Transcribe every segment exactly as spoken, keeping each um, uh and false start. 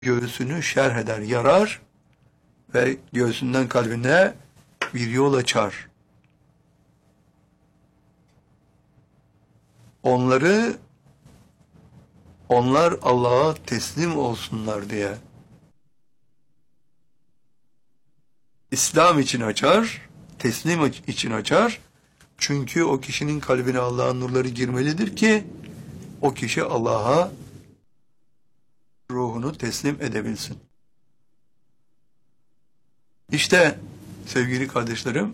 göğsünü şerh eder, yarar ve göğsünden kalbine bir yol açar. Onları, onlar Allah'a teslim olsunlar diye İslam için açar, teslim için açar. Çünkü o kişinin kalbine Allah'ın nurları girmelidir ki o kişi Allah'a ruhunu teslim edebilsin. İşte sevgili kardeşlerim,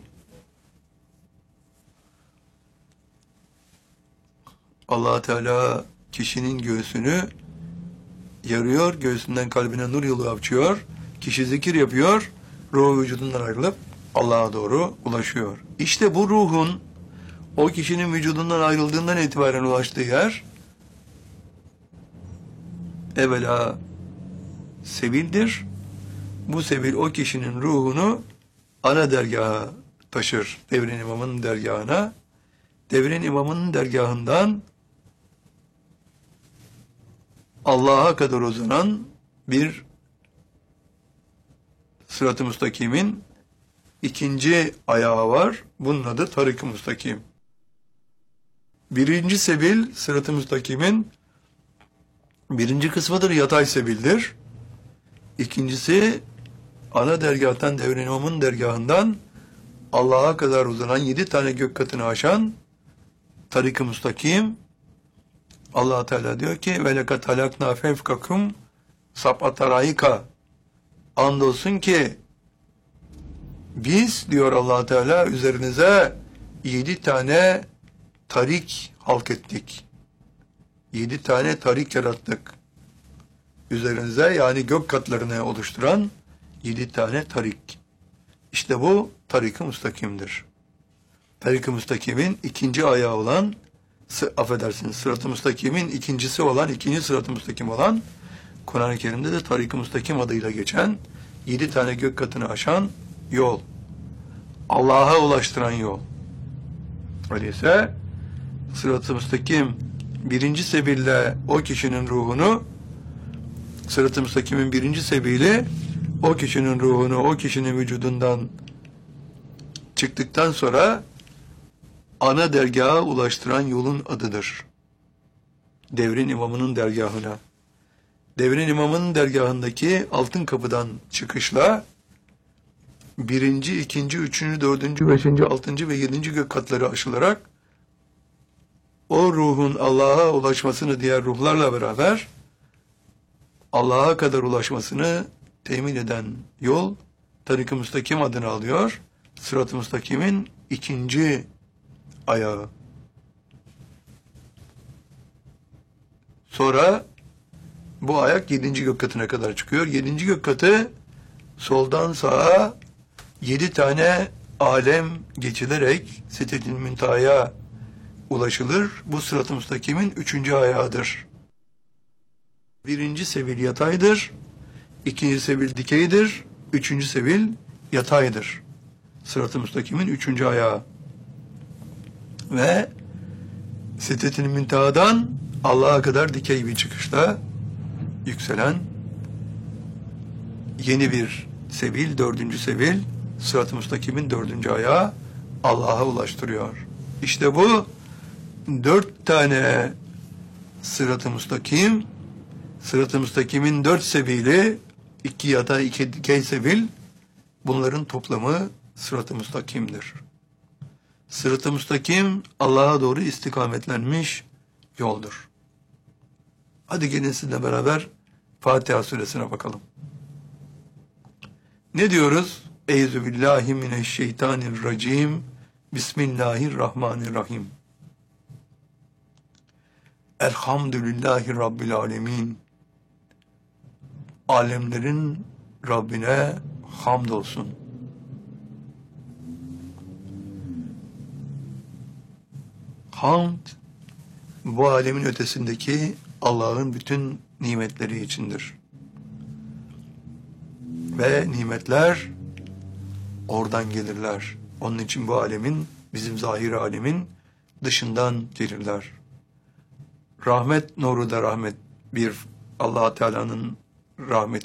Allah Teala kişinin göğsünü yarıyor, göğsünden kalbine nur yolu açıyor, kişi zikir yapıyor, ruhu vücudundan ayrılıp Allah'a doğru ulaşıyor. İşte bu ruhun o kişinin vücudundan ayrıldığından itibaren ulaştığı yer evvela sebildir. Bu sebil o kişinin ruhunu ana dergaha taşır. Devrin imamının dergahına. Devrin imamının dergahından Allah'a kadar uzanan bir sırat-ı müstakimin ikinci ayağı var. Bunun adı tarik-ı müstakim. Birinci sebil sırat-ı müstakimin birinci kısmıdır, yatay sebildir. İkincisi ana dergahtan, devrin imamın dergahından Allah'a kadar uzanan yedi tane gök katını aşan tarik-ı müstakim. Allah Teala diyor ki ve lekat halakna fevkakum sab'atarayika, andolsun ki biz diyor Allah Teala üzerinize yedi tane tarik halk ettik. Yedi tane tarik yarattık. Üzerinize, yani gök katlarını oluşturan yedi tane tarik. İşte bu tarik-ı müstakimdir. Tarik-ı müstakimin ikinci ayağı olan, affedersiniz, sırat-ı müstakimin ikincisi olan, ikinci sırat-ı müstakim olan, Kur'an-ı Kerim'de de tarik-ı müstakim adıyla geçen yedi tane gök katını aşan yol. Allah'a ulaştıran yol. Öyleyse sırat-ı müstakim birinci sebille o kişinin ruhunu, sırat-ı müstakimin birinci sebili o kişinin ruhunu o kişinin vücudundan çıktıktan sonra ana dergaha ulaştıran yolun adıdır. Devrin imamının dergahına. Devrin imamının dergahındaki altın kapıdan çıkışla birinci, ikinci, üçüncü, dördüncü, beşinci, altıncı ve yedinci gök katları aşılarak o ruhun Allah'a ulaşmasını diğer ruhlarla beraber Allah'a kadar ulaşmasını temin eden yol tarik-ı müstakim adını alıyor. Sırat-ı müstakimin ikinci ayağı. Sonra bu ayak yedinci gök katına kadar çıkıyor. Yedinci gök katı soldan sağa yedi tane alem geçilerek Sidretil Münteha'ya ulaşılır. Bu sırat-ı müstakimin üçüncü ayağıdır. Birinci sebil yataydır. İkinci sebil dikeydir. Üçüncü sebil yataydır. Sırat-ı müstakimin üçüncü ayağı. Ve Sidretil Münteha'dan Allah'a kadar dikey bir çıkışta yükselen yeni bir sebil, dördüncü sebil, sırat-ı müstakimin dördüncü ayağı Allah'a ulaştırıyor. İşte bu dört tane sırat-ı müstakim, sırat-ı müstakimin dört sebili, iki yatay, iki dikey sebil, bunların toplamı sırat-ı müstakimdir. Sırat-ı müstakim Allah'a doğru istikametlenmiş yoldur. Hadi gelin sizinle beraber Fatiha suresine bakalım. Ne diyoruz? Euzubillahimineşşeytanirracim. Bismillahirrahmanirrahim. Elhamdülillahi Rabbil alemin. Alemlerin Rabbine hamdolsun. Hamd, bu alemin ötesindeki Allah'ın bütün nimetleri içindir. Ve nimetler oradan gelirler. Onun için bu alemin, bizim zahir alemin dışından gelirler. Rahmet nuru da rahmet, bir Allah Teala'nın rahmeti